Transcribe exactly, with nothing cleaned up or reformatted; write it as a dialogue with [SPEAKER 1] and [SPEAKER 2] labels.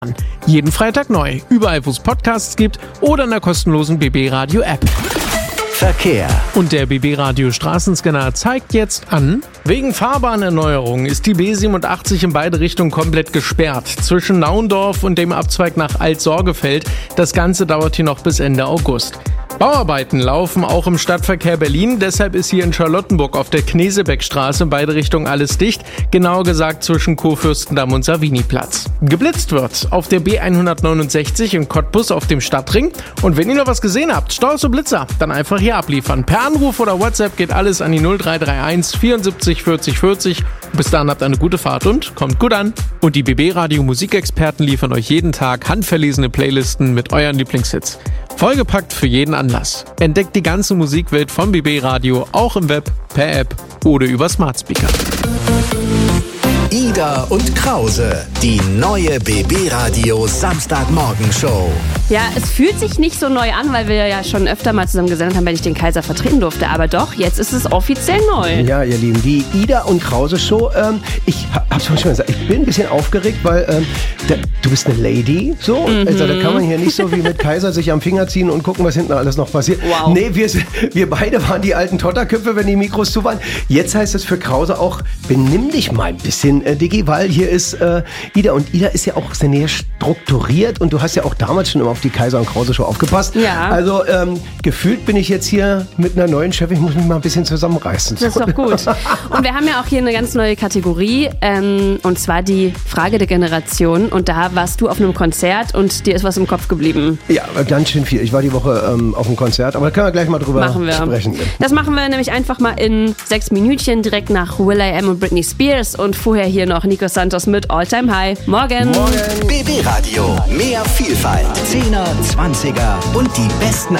[SPEAKER 1] Jeden Freitag neu, überall wo es Podcasts gibt oder in der kostenlosen B B Radio App.
[SPEAKER 2] Verkehr.
[SPEAKER 1] Und der B B Radio Straßenscanner zeigt jetzt an: Wegen Fahrbahnerneuerung ist die B siebenundachtzig in beide Richtungen komplett gesperrt. Zwischen Naundorf und dem Abzweig nach Alt-Sorgefeld. Das Ganze dauert hier noch bis Ende August. Bauarbeiten laufen auch im Stadtverkehr Berlin, deshalb ist hier in Charlottenburg auf der Knesebeckstraße in beide Richtungen alles dicht, genauer gesagt zwischen Kurfürstendamm und Savini-Platz. Geblitzt wird auf der B hundertneunundsechzig in Cottbus auf dem Stadtring, und wenn ihr noch was gesehen habt, Staus und Blitzer, dann einfach hier abliefern. Per Anruf oder WhatsApp geht alles an die null drei drei eins vierundsiebzig vierzig vierzig. Bis dahin habt eine gute Fahrt und kommt gut an. Und die B B Radio Musikexperten liefern euch jeden Tag handverlesene Playlisten mit euren Lieblingshits. Vollgepackt für jeden Anlass. Entdeckt die ganze Musikwelt vom B B Radio auch im Web, per App oder über Smart Speaker.
[SPEAKER 2] Ida und Krause, die neue B B Radio Samstagmorgenshow.
[SPEAKER 3] Ja, es fühlt sich nicht so neu an, weil wir ja schon öfter mal zusammen gesendet haben, wenn ich den Kaiser vertreten durfte. Aber doch, jetzt ist es offiziell neu.
[SPEAKER 4] Ja, ihr Lieben, die Ida und Krause Show. Ähm, ich hab's schon gesagt, ich bin ein bisschen aufgeregt, weil ähm, da, du bist eine Lady, so. Mhm. Also da kann man hier nicht so wie mit Kaiser sich am Finger ziehen und gucken, was hinten alles noch passiert.
[SPEAKER 3] Wow.
[SPEAKER 4] Nee, wir, wir beide waren die alten Totterköpfe, wenn die Mikros zu waren. Jetzt heißt es für Krause auch, benimm dich mal ein bisschen, äh, Diggi, weil hier ist äh, Ida. Und Ida ist ja auch sehr strukturiert und du hast ja auch damals schon immer auf die Kaiser und Krause Show aufgepasst.
[SPEAKER 3] Ja.
[SPEAKER 4] Also ähm, gefühlt bin ich jetzt hier mit einer neuen Chefin, ich muss mich mal ein bisschen zusammenreißen.
[SPEAKER 3] Das ist doch gut. Und wir haben ja auch hier eine ganz neue Kategorie, ähm, und zwar die Frage der Generation. Und da warst du auf einem Konzert und dir ist was im Kopf geblieben.
[SPEAKER 4] Ja, ganz schön viel. Ich war die Woche ähm, auf einem Konzert, aber da können wir gleich mal drüber
[SPEAKER 3] machen wir.
[SPEAKER 4] sprechen.
[SPEAKER 3] Das machen wir nämlich einfach mal in sechs Minütchen, direkt nach will.i.am und Britney Spears, und vorher hier noch Nico Santos mit All Time High. Morgen!
[SPEAKER 4] Morgen!
[SPEAKER 2] B B Radio, mehr Vielfalt, Zehner, Zwanziger und die besten